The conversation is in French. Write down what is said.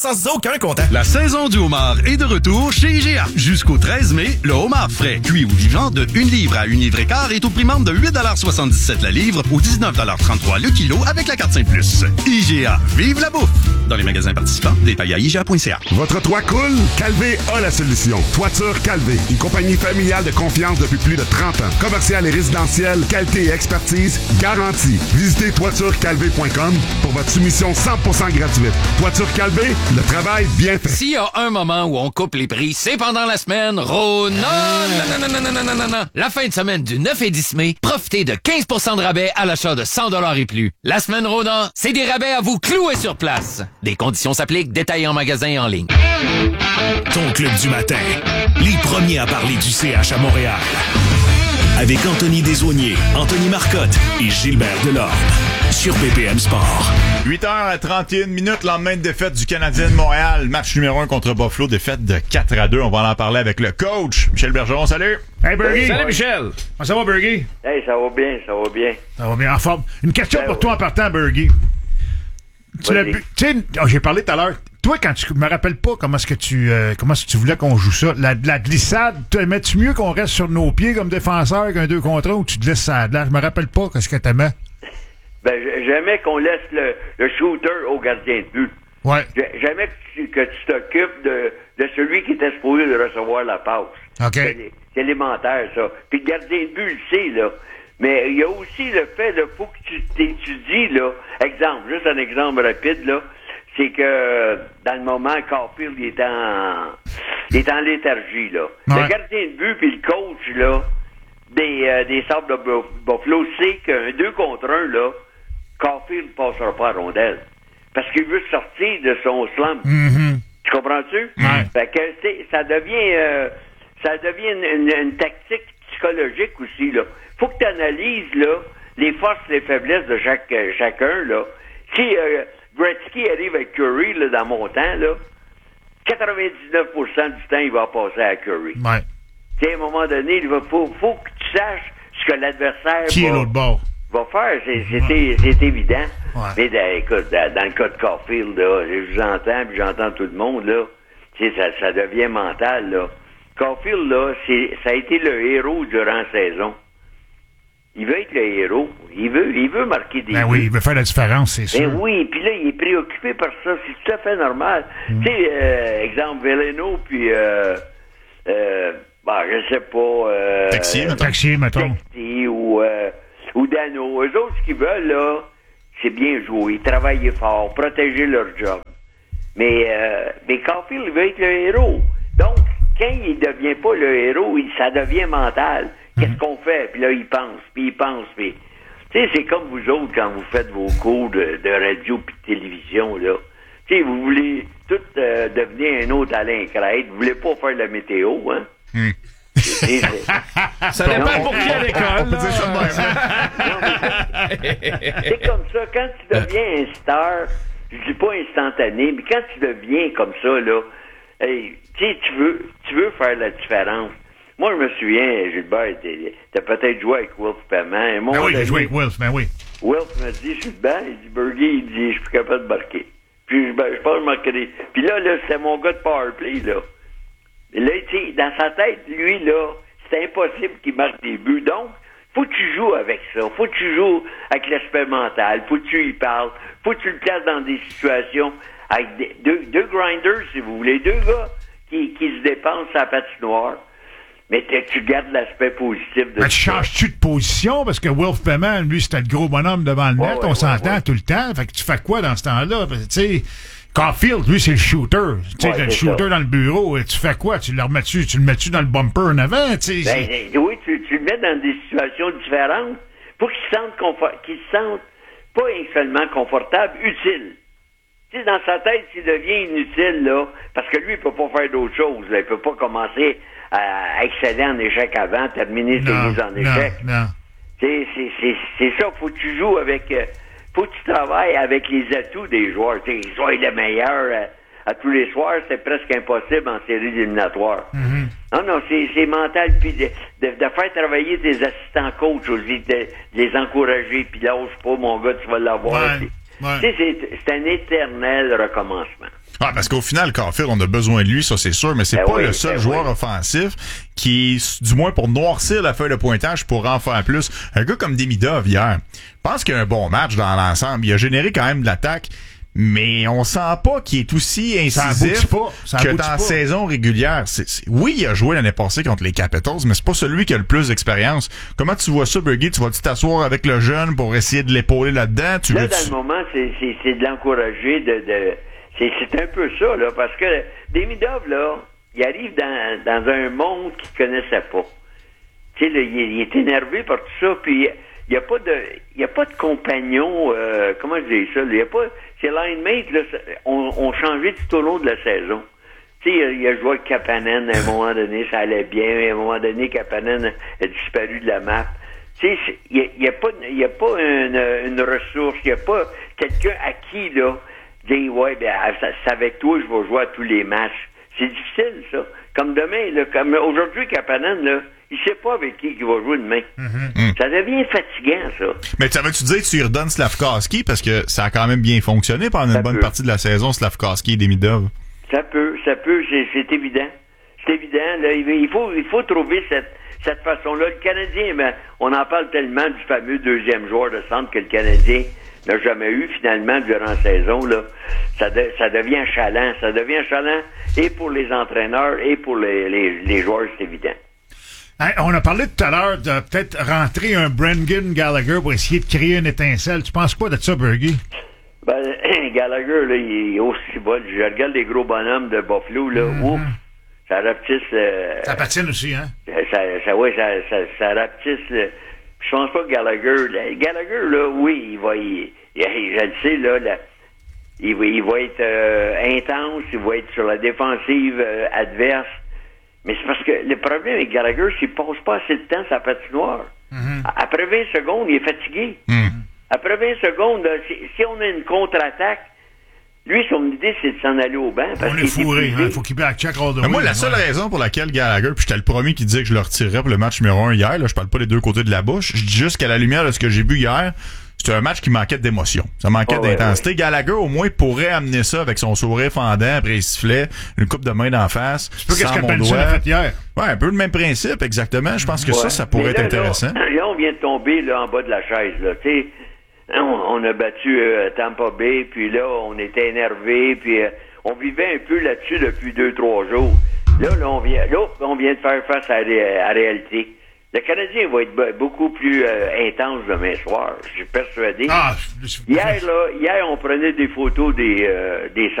sans aucun comptant. La saison du homard est de retour chez IGA. Jusqu'au 13 mai, le homard frais, cuit ou vivant de 1 livre à 1 livre et quart est au prix membre de 8,77 la livre ou 19,33 le kilo avec la carte Saint-Plus. IGA, vive la bouffe! Dans les magasins participants, détails à IGA.ca. Votre toit coule? Calvé a la solution. Toiture Calvé, une compagnie familiale de confiance depuis plus de 30 ans. Commercial et résidentiel, qualité et expertise garantie. Visitez toiturecalvé.com pour votre soumission 100% gratuite. Toiture Calvé, le travail bien fait. S'il y a un moment où on coupe les prix, c'est pendant la semaine Rona. Non. La fin de semaine du 9 et 10 mai, profitez de 15% de rabais à l'achat de 100$ et plus. La semaine Rona, c'est des rabais à vous clouer sur place. Des conditions s'appliquent, détaillés en magasin et en ligne. Ton club du matin, les premiers à parler du CH à Montréal. Avec Anthony Desaulniers, Anthony Marcotte et Gilbert Delorme. Sur BPM Sport. 8h31, lendemain de défaite du Canadien de Montréal. Match numéro 1 contre Buffalo, défaite de 4-2. On va en parler avec le coach, Michel Bergeron. Salut! Hey, Bergie! Salut, Michel! Comment ça va, Bergie? Hey, ça va bien. Ça va bien, en forme. Une question pour toi en partant, Bergie. Tu sais, j'ai parlé tout à l'heure. Toi, quand tu me rappelles pas comment est-ce que tu voulais qu'on joue ça, la glissade, t'aimais-tu mieux qu'on reste sur nos pieds comme défenseur qu'un 2 contre 1 ou tu te laisses ça là? Je me rappelle pas qu'est-ce que t'aimais. Ben, j'aimais qu'on laisse le shooter au gardien de but. Ouais. J'aimais que tu t'occupes de celui qui était supposé de recevoir la passe. OK. C'est élémentaire, ça. Puis le gardien de but le sait, là. Mais il y a aussi le fait, là, faut que tu t'étudies, là. Exemple, juste un exemple rapide, là. C'est que, dans le moment, Caulfield, il est en léthargie, là. Ouais. Le gardien de but puis le coach, là, des Sables de Buffalo, sait qu'un 2 contre 1, là, Caulfield ne passera pas à rondelle. Parce qu'il veut sortir de son slump. Mm-hmm. Tu comprends-tu? Ouais. Fait que ça devient une tactique psychologique aussi, là. Faut que tu analyses, là, les forces et les faiblesses de chacun, là. Si Gretzky arrive avec Curry, là, dans mon temps, là, 99% du temps, il va passer à Curry. Ouais. Tu sais, à un moment donné, faut que tu saches ce que l'adversaire Qui est l'autre bord? va faire. C'est évident. Ouais. Mais écoute, dans le cas de Caulfield, là, je vous entends, puis j'entends tout le monde, là, tu sais, ça devient mental, là. Caulfield, là, ça a été le héros durant la saison. Il veut être le héros. Il veut marquer des buts. Oui, il veut faire la différence, c'est sûr. Ben oui, puis là, il est préoccupé par ça. C'est tout à fait normal. Tu sais, exemple, Veleno, puis je sais pas... Taxi, mettons. Taxi ou Dano. Eux autres, ce qu'ils veulent, là, c'est bien jouer, travailler fort, protéger leur job. Mais Caulfield, il veut être le héros. Donc, quand il devient pas le héros, ça devient mental. Qu'est-ce qu'on fait? Puis là, il pense. Tu sais, c'est comme vous autres quand vous faites vos cours de radio puis de télévision, là. Tu sais, vous voulez tout devenir un autre Alain Crête. Vous voulez pas faire la météo, hein? Ça dépend pour qui à l'école. C'est comme ça. Quand tu deviens un star, je dis pas instantané, mais quand tu deviens comme ça, là, hey, tu sais, tu veux faire la différence. Moi, je me souviens, Gilbert, t'as peut-être joué avec Wilf Paiement. Ben oui, j'ai joué avec Wilf, ben oui. Wilf m'a dit, je suis dedans, il dit, Bergie, il dit, je suis plus capable de marquer. Puis, je pense que je marquerai. Puis là, c'était mon gars de powerplay, là. Et là, tu sais, dans sa tête, lui, là, c'est impossible qu'il marque des buts. Donc, faut que tu joues avec ça. Faut que tu joues avec l'aspect mental. Faut que tu y parles. Faut que tu le places dans des situations avec deux grinders, si vous voulez. Deux gars qui se dépensent à la patinoire. Mais tu gardes l'aspect positif de ça. Tu changes-tu de position? Parce que Wilf Paiement, lui, c'était le gros bonhomme devant le net. On s'entend tout le temps. Fait que tu fais quoi dans ce temps-là? Tu sais, Caulfield, lui, c'est le shooter. Tu sais, le shooter dans le bureau. Et tu fais quoi? Tu le mets-tu dans le bumper en avant? Tu sais, oui, tu le mets dans des situations différentes pour qu'il se sente pas seulement confortable, utile. Tu sais, dans sa tête, s'il devient inutile, là, parce que lui, il peut pas faire d'autres choses. Là. Il peut pas commencer à exceller en échec avant, terminer ses mises en échec. Non. C'est ça, faut que tu joues avec... faut que tu travailles avec les atouts des joueurs. Tu sais, sois le meilleur à tous les soirs, c'est presque impossible en séries éliminatoires. Mm-hmm. Non, c'est mental. Puis de faire travailler tes assistants coachs aussi, de les encourager. Puis lâche pas, mon gars, tu vas l'avoir. Ouais. Tu sais, c'est un éternel recommencement. Ah, parce qu'au final, Caulfield, on a besoin de lui, ça c'est sûr, mais c'est pas le seul joueur offensif qui, du moins pour noircir la feuille de pointage, pourra en faire plus. Un gars comme Demidov hier, je pense qu'il a un bon match dans l'ensemble. Il a généré quand même de l'attaque, mais on sent pas qu'il est aussi incisif que dans la saison régulière. Oui, il a joué l'année passée contre les Capitals, mais c'est pas celui qui a le plus d'expérience. Comment tu vois ça, Bergie? Tu vas-tu t'asseoir avec le jeune pour essayer de l'épauler là-dedans? Dans le moment, c'est de l'encourager, c'est un peu ça, là, parce que Demidov, là, il arrive dans un monde qu'il connaissait pas. Tu sais, il est énervé par tout ça, puis il n'y a pas de compagnon, comment je dis ça, il y a pas, ses line mates, là, ont changé tout au long de la saison. Tu sais, il a joué avec Kapanen, à un moment donné, ça allait bien, à un moment donné, Kapanen a disparu de la map. Tu sais, il n'y a pas une ressource, il n'y a pas quelqu'un à qui, là, dire, ouais, ben, c'est avec toi, je vais jouer à tous les matchs. C'est difficile, ça. Comme demain, là, comme aujourd'hui, Kapanen, là, il sait pas avec qui il va jouer demain. Ça devient fatigant, ça. Mais tu veux-tu dire que tu lui redonnes Slavkovski parce que ça a quand même bien fonctionné pendant une bonne partie de la saison, Slavkovski et Demidov? Ça peut, c'est évident. C'est évident, là, il faut trouver cette façon-là. Le Canadien, ben, on en parle tellement du fameux deuxième joueur de centre que le Canadien n'a jamais eu, finalement, durant la saison, là. Ça devient chalant. Ça devient chalant et pour les entraîneurs et pour les joueurs, c'est évident. Hey, on a parlé tout à l'heure de peut-être rentrer un Brendan Gallagher pour essayer de créer une étincelle. Tu penses quoi de ça, Bergie? Ben, Gallagher, là, il est aussi bon. Je regarde les gros bonhommes de Buffalo, là. Ouf! Ça rapetisse... ça patine aussi, hein? Ça rapetisse... Je pense pas que Gallagher, là, oui, je le sais, là, il va être intense, il va être sur la défensive adverse. Mais c'est parce que le problème avec Gallagher, c'est qu'il passe pas assez de temps sa patinoire. Après 20 secondes, il est fatigué. Après 20 secondes, si on a une contre-attaque, lui, son idée, c'est de s'en aller au banc. Parce on est fourré, il faut qu'il back check all the way. Moi, la seule raison pour laquelle Gallagher, puis j'étais le premier qui disait que je le retirerais pour le match numéro 1 hier, là, je parle pas des deux côtés de la bouche, je dis juste qu'à la lumière de ce que j'ai vu hier, c'était un match qui manquait d'émotion. Ça manquait d'intensité. Gallagher, au moins, pourrait amener ça avec son sourire fendant, après il sifflait, une coupe de main d'en face. C'est pas qu'est-ce que Benson a fait hier. Ouais, un peu le même principe, exactement. Je pense que ça pourrait être intéressant. Là, on vient de tomber là en bas de la chaise, là. Tu sais, on a battu Tampa Bay, puis là, on était énervé, puis on vivait un peu là-dessus depuis 2-3 jours. Là, on vient de faire face à la réalité. Le Canadien va être beaucoup plus intense demain soir, je suis persuadé. Hier, on prenait des photos des